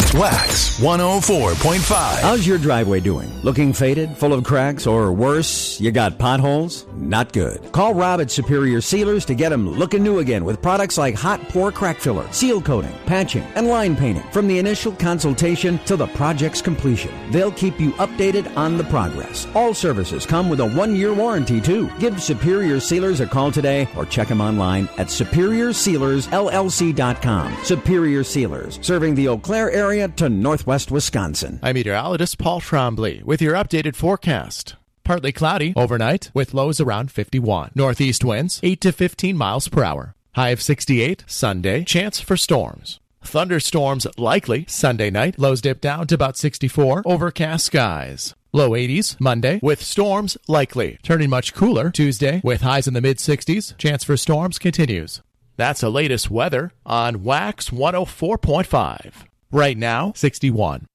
Wax 104.5. How's your driveway doing? Looking faded, full of cracks, or worse, you got potholes? Not good. Call Rob at Superior Sealers to get them looking new again with products like hot pour crack filler, seal coating, patching, and line painting. From the initial consultation to the project's completion, they'll keep you updated on the progress. All services come with a 1-year warranty, too. Give Superior Sealers a call today or check them online at SuperiorSealersLLC.com. Superior Sealers, serving the Eau Claire area to northwest Wisconsin. I'm meteorologist Paul Trombley with your updated forecast. Partly cloudy overnight with lows around 51. Northeast winds 8 to 15 miles per hour. High of 68 Sunday. Chance for storms. Thunderstorms likely Sunday night. Lows dip down to about 64. Overcast skies. Low 80s Monday with storms likely. Turning much cooler Tuesday with highs in the mid-60s. Chance for storms continues. That's the latest weather on Wax 104.5. Right now, 61.